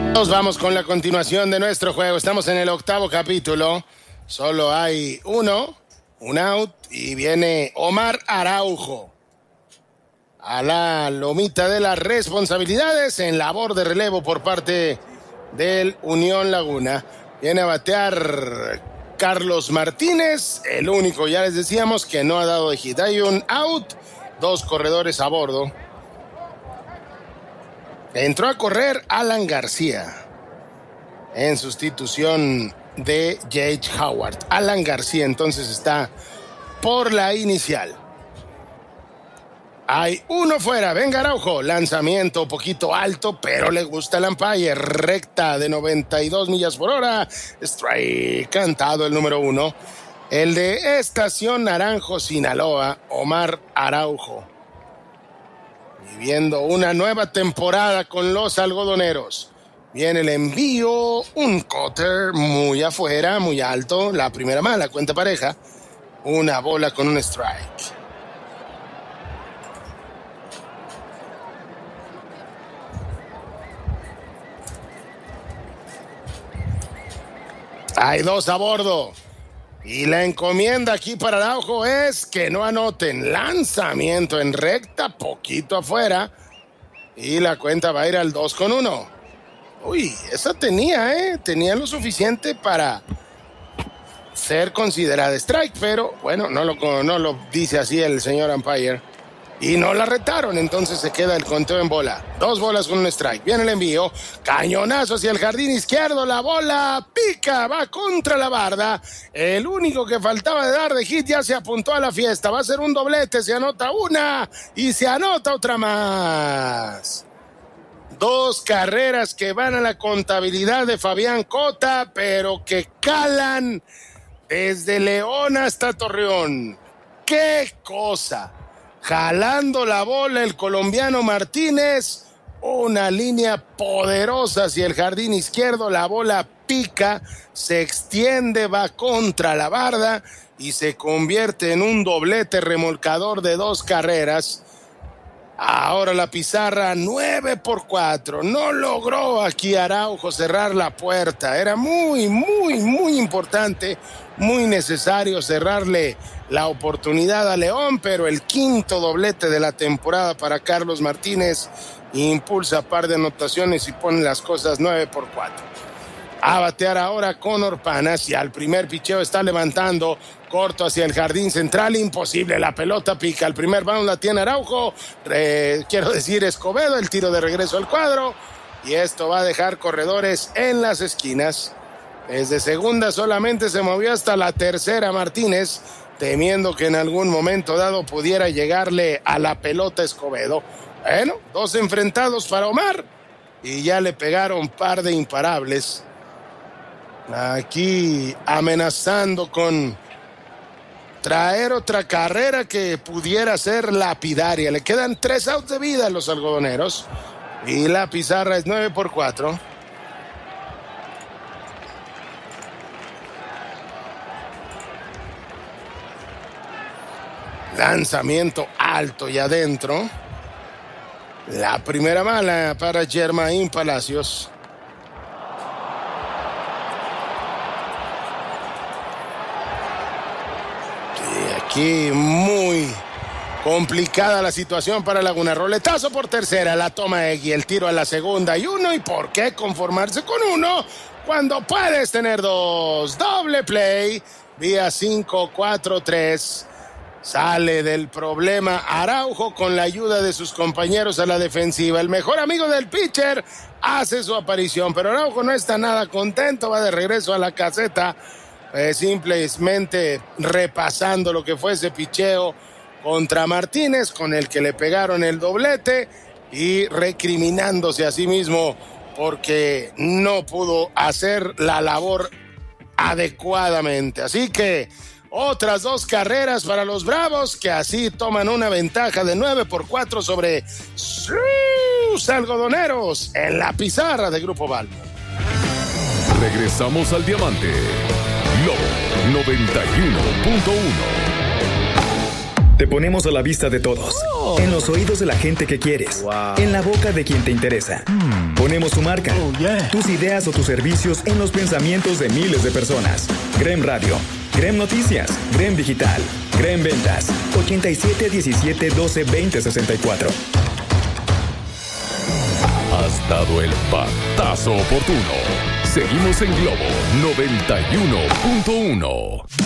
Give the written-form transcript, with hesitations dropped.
Nos vamos con la continuación de nuestro juego. Estamos en el 8º capítulo. Solo hay un out, y viene Omar Araujo a la lomita de las responsabilidades en labor de relevo por parte del Unión Laguna. Viene a batear Carlos Martínez, el único, ya les decíamos, que no ha dado de hit. Hay un out, 2 corredores a bordo. Entró a correr Alan García en sustitución de J.H. Howard. Alan García entonces está por la inicial. Hay uno fuera. Venga Araujo. Lanzamiento poquito alto, pero le gusta el umpire. Recta de 92 millas por hora. Strike. Cantado el número 1. El de Estación Naranjo, Sinaloa, Omar Araujo. Viviendo una nueva temporada con los algodoneros. Viene el envío, un cutter muy afuera, muy alto. La primera mala, cuenta pareja. Una bola con un strike. Hay 2 a bordo. Y la encomienda aquí para Araujo es que no anoten. Lanzamiento en recta, poquito afuera. Y la cuenta va a ir al 2-1. Uy, esa tenía lo suficiente para ser considerada strike, pero bueno, no lo dice así el señor umpire. Y no la retaron, entonces se queda el conteo en bola. 2 bolas con un strike. Viene el envío, cañonazo hacia el jardín izquierdo, la bola pica, va contra la barda. El único que faltaba de dar de hit ya se apuntó a la fiesta. Va a ser un doblete, se anota una y se anota otra más. 2 carreras que van a la contabilidad de Fabián Cota, pero que calan desde León hasta Torreón. ¡Qué cosa! Jalando la bola el colombiano Martínez, una línea poderosa hacia el jardín izquierdo, la bola pica, se extiende, va contra la barda y se convierte en un doblete remolcador de 2 carreras. Ahora la pizarra 9-4. No logró aquí Araujo cerrar la puerta. Era muy importante, muy necesario cerrarle la oportunidad a León, pero el 5º doblete de la temporada para Carlos Martínez impulsa par de anotaciones y pone las cosas 9-4. A batear ahora Conor Panas y al primer picheo está levantando corto hacia el jardín central, imposible, la pelota pica, el primer bound la tiene Araujo, Escobedo, el tiro de regreso al cuadro y esto va a dejar corredores en las esquinas. Desde segunda solamente se movió hasta la tercera Martínez, temiendo que en algún momento dado pudiera llegarle a la pelota Escobedo. Bueno, 2 enfrentados para Omar y ya le pegaron par de imparables. Aquí amenazando con traer otra carrera que pudiera ser lapidaria. Le quedan 3 outs de vida a los algodoneros y la pizarra es 9-4. Lanzamiento alto y adentro. La primera mala para Germain Palacios. Aquí muy complicada la situación para Laguna. Roletazo por tercera, la toma Egui, el tiro a la segunda y 1. ¿Y por qué conformarse con 1 cuando puedes tener 2? Doble play, vía 5-4-3. Sale del problema Araujo con la ayuda de sus compañeros a la defensiva. El mejor amigo del pitcher hace su aparición, pero Araujo no está nada contento, va de regreso a la caseta. Simplemente repasando lo que fue ese picheo contra Martínez, con el que le pegaron el doblete, y recriminándose a sí mismo porque no pudo hacer la labor adecuadamente. Así que otras 2 carreras para los Bravos, que así toman una ventaja de 9-4 sobre sus algodoneros en la pizarra de Grupo Balbo. Regresamos al Diamante. Lobo 91.1. Te ponemos a la vista de todos, en los oídos de la gente que quieres, en la boca de quien te interesa. Ponemos tu marca, tus ideas o tus servicios en los pensamientos de miles de personas. Grem Radio, Grem Noticias, Grem Digital, Grem Ventas, 87 17 12 20 64. Has dado el batazo oportuno. Seguimos en Globo 91.1.